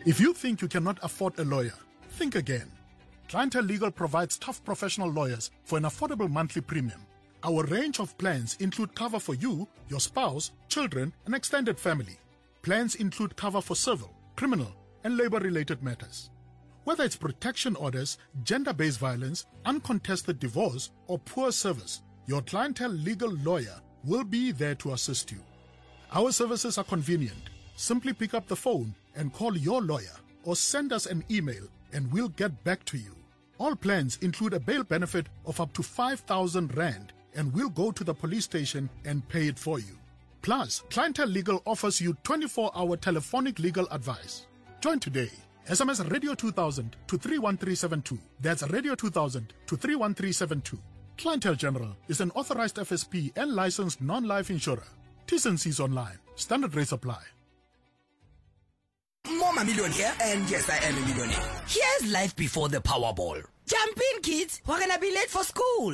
If you think you cannot afford a lawyer, think again. Clientele Legal provides tough professional lawyers for an affordable monthly premium. Our range of plans include cover for you, your spouse, children, and extended family. Plans include cover for civil, criminal, and labor-related matters. Whether it's protection orders, gender-based violence, uncontested divorce, or poor service, your Clientele Legal lawyer will be there to assist you. Our services are convenient. Simply pick up the phone and call your lawyer or send us an email and we'll get back to you. All plans include a bail benefit of up to 5,000 Rand and we'll go to the police station and pay it for you. Plus, Clientele Legal offers you 24-hour telephonic legal advice. Join today. SMS Radio 2000 to 31372. That's Radio 2000 to 31372. Clientele General is an authorized FSP and licensed non-life insurer. T's and C's online. Standard rates apply. I'm a millionaire, and yes, I am a millionaire. Here's life before the Powerball. Jump in, kids. We're gonna be late for school.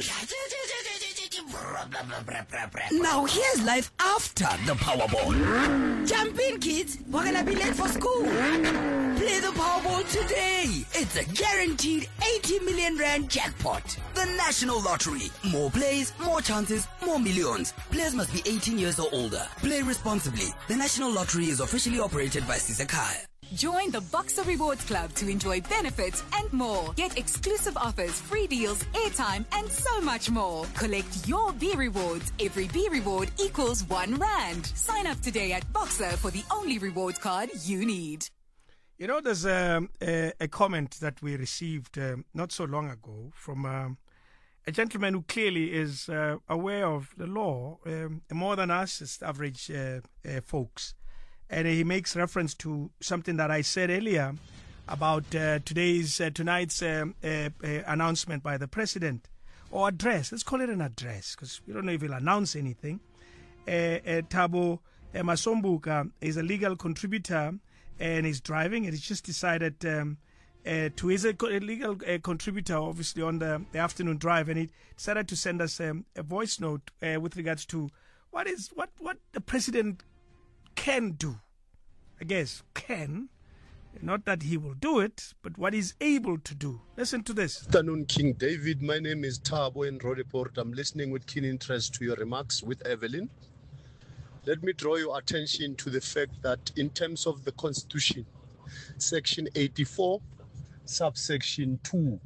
Now here's life after the Powerball. Jump in, kids. We're gonna be late for school. Play the Powerball today. It's a guaranteed 80 million Rand jackpot. The National Lottery. More plays, more chances, more millions. Players must be 18 years or older. Play responsibly. The National Lottery is officially operated by Sisakai. Join the Boxer Rewards Club to enjoy benefits and more. Get exclusive offers, free deals, airtime, and so much more. Collect your B rewards. Every B reward equals 1 Rand. Sign up today at Boxer for the only rewards card you need. You know, there's a comment that we received not so long ago from a gentleman who clearly is aware of the law more than us as average folks. And he makes reference to something that I said earlier about tonight's announcement by the president, or address. Let's call it an address, because we don't know if he'll announce anything. Thabo Masombuka is a legal contributor, and he's driving, and he's just decided he's a legal contributor, obviously, on the afternoon drive, and he decided to send us a voice note with regards to what the president can do. I guess can, not that he will do it, but what he's able to do. Listen to this. Good afternoon, King David. My name is Thabo in Roodepoort. I'm listening with keen interest to your remarks with Evelyn. Let me draw your attention to the fact that in terms of the Constitution, Section 84, subsection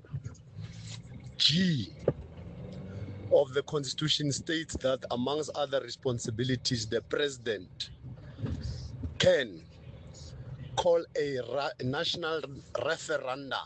2G of the Constitution states that amongst other responsibilities, the president can call a national referendum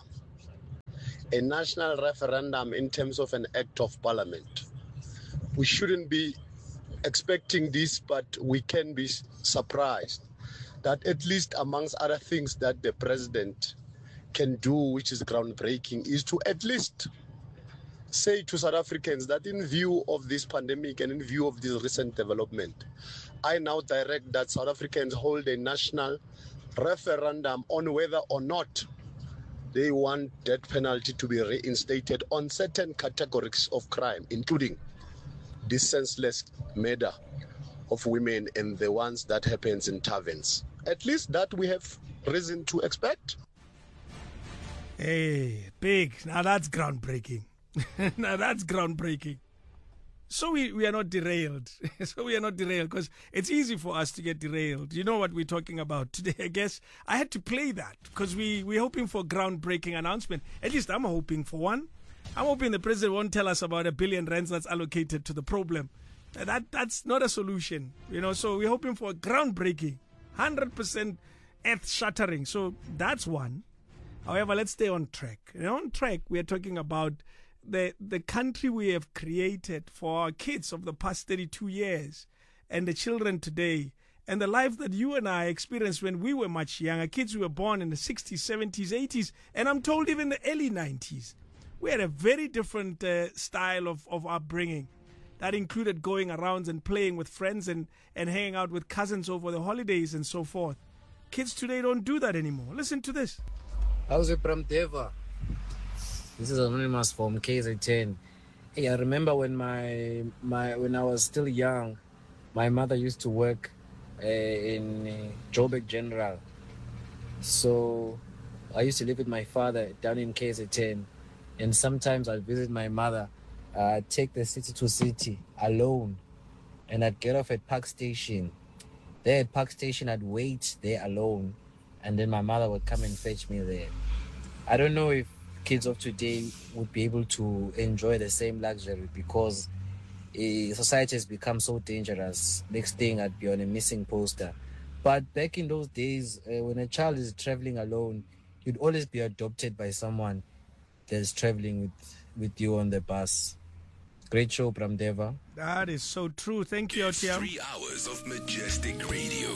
in terms of an act of parliament. We shouldn't be expecting this, but we can be surprised that at least amongst other things that the president can do, which is groundbreaking, is to at least say to South Africans that in view of this pandemic and in view of this recent development, I now direct that South Africans hold a national referendum on whether or not they want death penalty to be reinstated on certain categories of crime, including the senseless murder of women and the ones that happens in taverns. At least that we have reason to expect. Hey, big. Now that's groundbreaking. Now that's groundbreaking. So we are not derailed. So we are not derailed because it's easy for us to get derailed. You know what we're talking about today. I guess I had to play that because we're hoping for a groundbreaking announcement. At least I'm hoping for one. I'm hoping the president won't tell us about R1 billion that's allocated to the problem. That's not a solution. So we're hoping for a groundbreaking, 100% earth-shattering. So that's one. However, let's stay on track. On track, we are talking about the country we have created for our kids of the past 32 years and the children today and the life that you and I experienced when we were much younger. Kids who were born in the 60s, 70s, 80s, and I'm told even the early 90s. We had a very different style of upbringing that included going around and playing with friends and hanging out with cousins over the holidays and so forth. Kids today don't do that anymore. Listen to this. How's it, Pramdeva? This is Anonymous from KZN. Hey, I remember when when I was still young, my mother used to work in Joburg General. So I used to live with my father down in KZN, and sometimes I'd visit my mother. I'd take the city to city alone, and I'd get off at Park Station. There at Park Station, I'd wait there alone, and then my mother would come and fetch me there. I don't know if kids of today would be able to enjoy the same luxury because society has become so dangerous. Next thing, I'd be on a missing poster. But back in those days, when a child is traveling alone, you'd always be adopted by someone that's traveling with you on the bus. Great show, Bramdeva. That is so true. Thank you, It's Otiam. 3 hours of majestic radio.